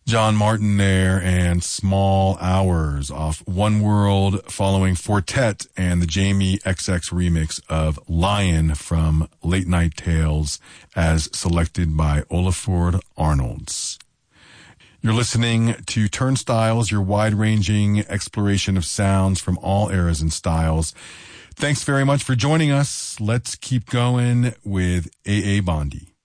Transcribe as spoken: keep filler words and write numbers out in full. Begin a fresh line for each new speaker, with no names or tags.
John Martin there and Small Hours off One World, following Fortet and the Jamie X X remix of Lion from Late Night Tales as selected by Olafur Arnolds. You're listening to Turnstiles, your wide-ranging exploration of sounds from all eras and styles. Thanks very much for joining us. Let's keep going with A A Bondi.